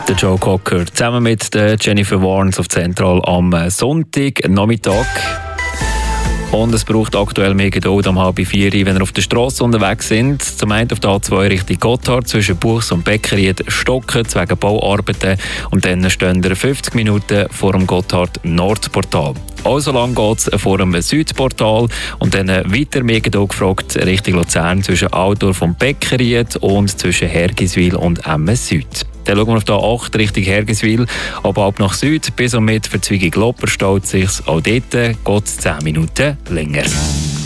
Der Joe Cocker zusammen mit der Jennifer Warnes auf Zentral am Sonntagnachmittag. Und es braucht aktuell mehr Geduld am 3:30, wenn ihr auf der Strasse unterwegs sind. Zum einen auf der A2 Richtung Gotthard zwischen Buchs und Beckeried stocken wegen Bauarbeiten. Und dann stehen ihr 50 Minuten vor dem Gotthard Nordportal. Also lang geht es vor dem Südportal und dann weiter mehr Geduld gefragt Richtung Luzern zwischen Altdorf und Beckeried und zwischen Hergiswil und Emmen Süd. Dann schauen wir auf der A8 Richtung Hergiswil, aber ab nach Süd bis und mit Verzweigung Lopperstadt sich auch dort geht es 10 Minuten länger.